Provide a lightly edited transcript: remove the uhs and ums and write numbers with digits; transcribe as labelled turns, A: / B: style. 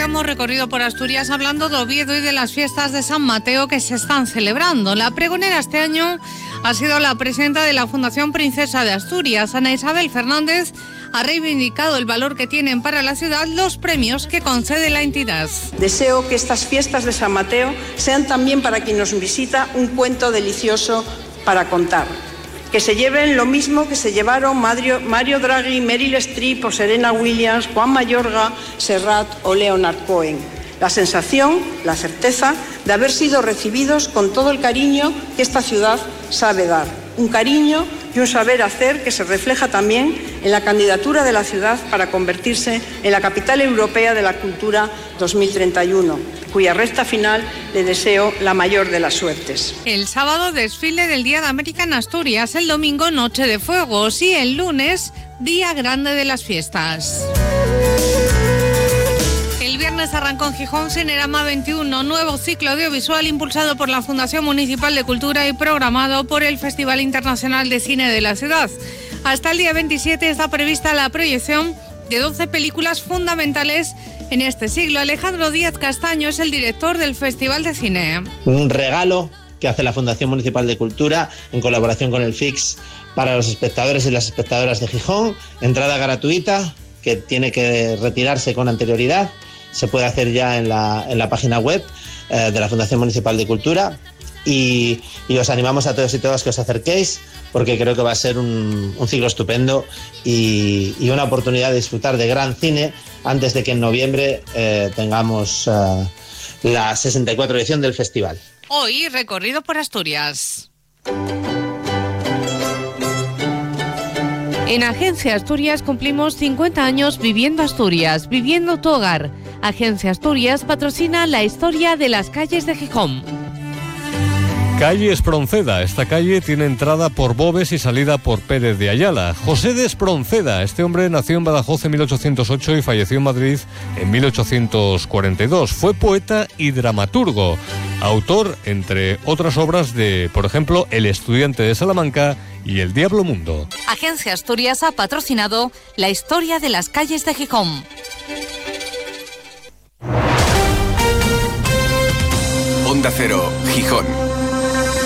A: hemos recorrido por Asturias hablando de Oviedo y de las fiestas de San Mateo que se están celebrando. La pregonera este año ha sido la presidenta de la Fundación Princesa de Asturias. Ana Isabel Fernández ha reivindicado el valor que tienen para la ciudad los premios que concede la entidad.
B: Deseo que estas fiestas de San Mateo sean también para quien nos visita un cuento delicioso para contar. Que se lleven lo mismo que se llevaron Mario Draghi, Meryl Streep o Serena Williams, Juan Mayorga, Serrat o Leonard Cohen. La sensación, la certeza de haber sido recibidos con todo el cariño que esta ciudad sabe dar. Un cariño y un saber hacer que se refleja también en la candidatura de la ciudad para convertirse en la capital europea de la cultura 2031, cuya recta final le deseo la mayor de las suertes.
A: El sábado desfile del Día de América en Asturias, el domingo Noche de Fuegos y el lunes Día Grande de las Fiestas. El viernes arrancó en Gijón Cinerama 21, nuevo ciclo audiovisual impulsado por la Fundación Municipal de Cultura y programado por el Festival Internacional de Cine de la ciudad. Hasta el día 27 está prevista la proyección de 12 películas fundamentales en este siglo. Alejandro Díaz Castaño es el director del Festival de Cine.
C: Un regalo que hace la Fundación Municipal de Cultura en colaboración con el FIX para los espectadores y las espectadoras de Gijón. Entrada gratuita que tiene que retirarse con anterioridad. Se puede hacer ya en la página web de la Fundación Municipal de Cultura y os animamos a todos y todas que os acerquéis porque creo que va a ser un ciclo estupendo y una oportunidad de disfrutar de gran cine antes de que en noviembre tengamos la 64 edición del festival.
A: Hoy recorrido por Asturias. En Agencia Asturias cumplimos 50 años viviendo Asturias, viviendo tu hogar. Agencia Asturias patrocina la historia de las calles de Gijón.
D: Calle Espronceda. Esta calle tiene entrada por Boves y salida por Pérez de Ayala. José de Espronceda. Este hombre nació en Badajoz en 1808 y falleció en Madrid en 1842. Fue poeta y dramaturgo. Autor, entre otras obras, de, por ejemplo, El estudiante de Salamanca y El diablo mundo.
A: Agencia Asturias ha patrocinado la historia de las calles de Gijón.
E: Onda Cero, Gijón.